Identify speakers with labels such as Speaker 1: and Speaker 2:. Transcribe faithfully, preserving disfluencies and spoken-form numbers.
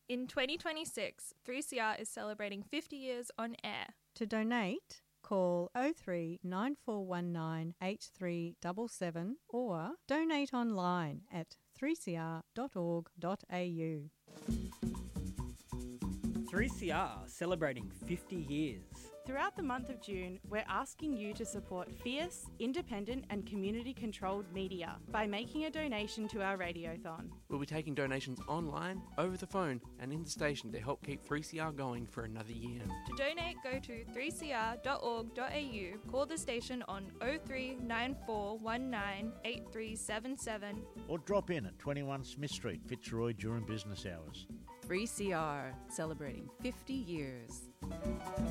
Speaker 1: In twenty twenty-six, three C R is celebrating fifty years on air.
Speaker 2: To donate, call oh three nine four one nine eight three seven seven or donate online at three c r dot org dot a u.
Speaker 3: three C R celebrating fifty years.
Speaker 4: Throughout the month of June, we're asking you to support fierce, independent and community-controlled media by making a donation to our radiothon.
Speaker 5: We'll be taking donations online, over the phone and in the station to help keep three C R going for another year.
Speaker 1: To donate, go to three c r dot org dot a u, call the station on oh three nine four one nine eight three seven seven
Speaker 6: or drop in at twenty-one Smith Street, Fitzroy during business hours.
Speaker 7: three C R, celebrating fifty years.